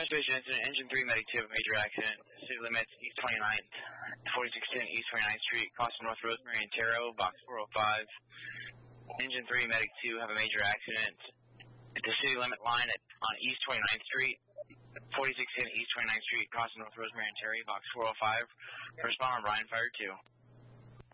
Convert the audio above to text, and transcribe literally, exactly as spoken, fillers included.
Transportation incident, engine three, medic two, have a major accident. City limits, East twenty-ninth, forty-six ten East twenty-ninth Street, crossing North Rosemary and Taro, box four oh five. Engine three, medic two, have a major accident at the city limit line at, on East twenty-ninth Street, forty-six ten East twenty-ninth Street, crossing North Rosemary and Terry, box four oh five. Responder Brian, fire two.